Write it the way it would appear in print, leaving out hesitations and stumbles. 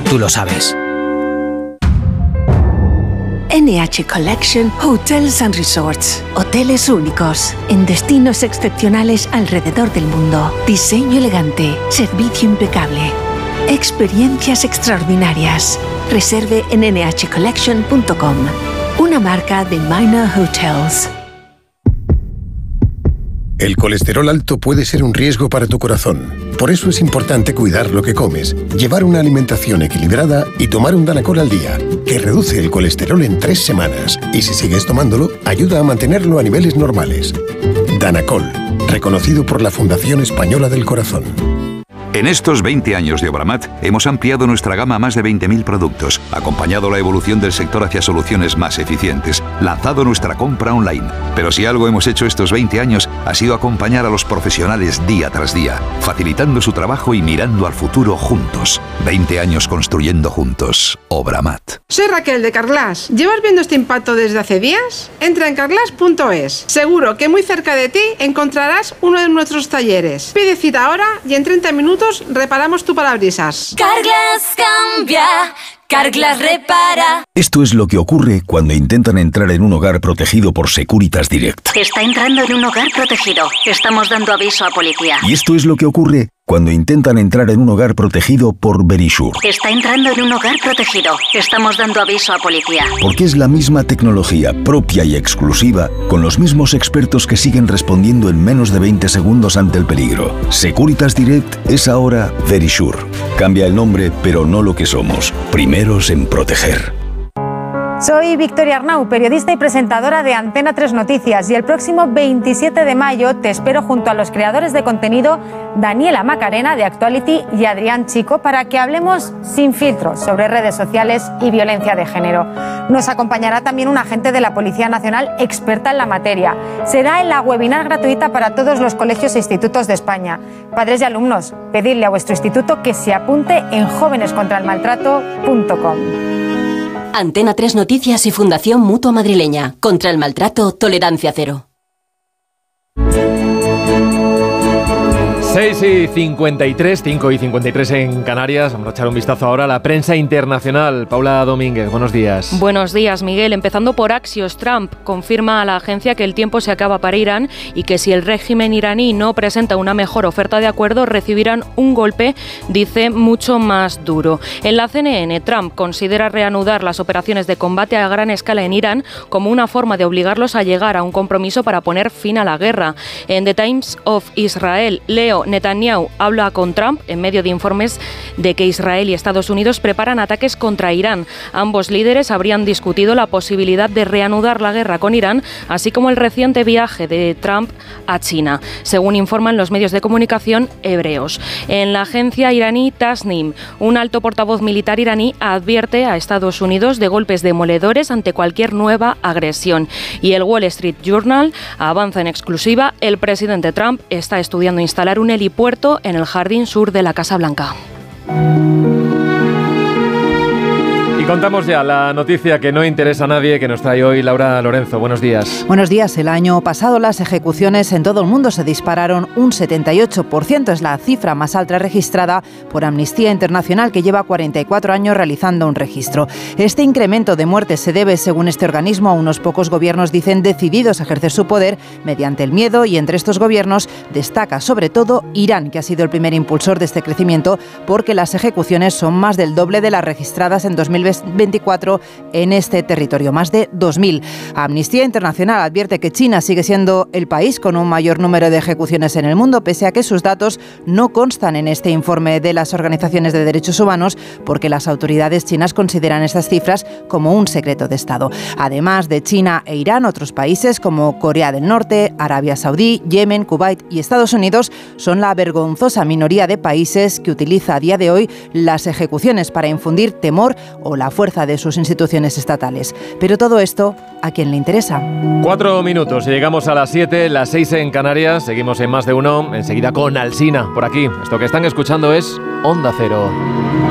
tú lo sabes. NH Collection Hotels and Resorts. Hoteles únicos, en destinos excepcionales alrededor del mundo. Diseño elegante, servicio impecable. Experiencias extraordinarias. Reserve en nhcollection.com. Una marca de Minor Hotels. El colesterol alto puede ser un riesgo para tu corazón. Por eso es importante cuidar lo que comes, llevar una alimentación equilibrada y tomar un Danacol al día, que reduce el colesterol en 3 semanas. Y si sigues tomándolo, ayuda a mantenerlo a niveles normales. Danacol, reconocido por la Fundación Española del Corazón. En estos 20 años de Obramat hemos ampliado nuestra gama a más de 20.000 productos, acompañado la evolución del sector hacia soluciones más eficientes, lanzado nuestra compra online. Pero si algo hemos hecho estos 20 años ha sido acompañar a los profesionales día tras día, facilitando su trabajo y mirando al futuro juntos. 20 años construyendo juntos. Obramat. Soy Raquel de Carglass. ¿Llevas viendo este impacto desde hace días? Entra en carglass.es. Seguro que muy cerca de ti encontrarás uno de nuestros talleres. Pide cita ahora y en 30 minutos reparamos tu parabrisas. Carglass cambia, Carglass repara. Esto es lo que ocurre cuando intentan entrar en un hogar protegido por Securitas Direct. Está entrando en un hogar protegido. Estamos dando aviso a policía. Y esto es lo que ocurre cuando intentan entrar en un hogar protegido por Verisure. Está entrando en un hogar protegido. Estamos dando aviso a policía. Porque es la misma tecnología propia y exclusiva, con los mismos expertos que siguen respondiendo en menos de 20 segundos ante el peligro. Securitas Direct es ahora Verisure. Cambia el nombre, pero no lo que somos. Primeros en proteger. Soy Victoria Arnau, periodista y presentadora de Antena 3 Noticias, y el próximo 27 de mayo te espero junto a los creadores de contenido Daniela Macarena de Actuality y Adrián Chico para que hablemos sin filtros sobre redes sociales y violencia de género. Nos acompañará también un agente de la Policía Nacional experta en la materia. Será en la webinar gratuita para todos los colegios e institutos de España. Padres y alumnos, pedidle a vuestro instituto que se apunte en jovenescontraelmaltrato.com. Antena 3 Noticias y Fundación Mutua Madrileña. Contra el maltrato, tolerancia cero. 6:53, 5:53 en Canarias. Vamos a echar un vistazo ahora a la prensa internacional. Paula Domínguez, buenos días. Buenos días, Miguel. Empezando por Axios, Trump confirma a la agencia que el tiempo se acaba para Irán y que si el régimen iraní no presenta una mejor oferta de acuerdo, recibirán un golpe, dice, mucho más duro. En la CNN, Trump considera reanudar las operaciones de combate a gran escala en Irán como una forma de obligarlos a llegar a un compromiso para poner fin a la guerra. En The Times of Israel, leo: Netanyahu habla con Trump en medio de informes de que Israel y Estados Unidos preparan ataques contra Irán. Ambos líderes habrían discutido la posibilidad de reanudar la guerra con Irán, así como el reciente viaje de Trump a China, según informan los medios de comunicación hebreos. En la agencia iraní Tasnim, un alto portavoz militar iraní advierte a Estados Unidos de golpes demoledores ante cualquier nueva agresión. Y el Wall Street Journal avanza en exclusiva: el presidente Trump está estudiando instalar un helipuerto en el jardín sur de la Casa Blanca. Y contamos ya la noticia que no interesa a nadie, que nos trae hoy Laura Lorenzo. Buenos días. Buenos días. El año pasado las ejecuciones en todo el mundo se dispararon un 78%. Es la cifra más alta registrada por Amnistía Internacional, que lleva 44 años realizando un registro. Este incremento de muertes se debe, según este organismo, a unos pocos gobiernos, dicen, decididos a ejercer su poder mediante el miedo, y entre estos gobiernos destaca sobre todo Irán, que ha sido el primer impulsor de este crecimiento, porque las ejecuciones son más del doble de las registradas en 2024 en este territorio, más de 2.000. Amnistía Internacional advierte que China sigue siendo el país con un mayor número de ejecuciones en el mundo, pese a que sus datos no constan en este informe de las organizaciones de derechos humanos, porque las autoridades chinas consideran estas cifras como un secreto de Estado. Además de China e Irán, otros países como Corea del Norte, Arabia Saudí, Yemen, Kuwait y Estados Unidos son la vergonzosa minoría de países que utiliza a día de hoy las ejecuciones para infundir temor o la fuerza de sus instituciones estatales. Pero todo esto, ¿a quién le interesa? 4 minutos y llegamos a las 7, las 6 en Canarias. Seguimos en Más de Uno, enseguida con Alsina por aquí. Esto que están escuchando es Onda Cero.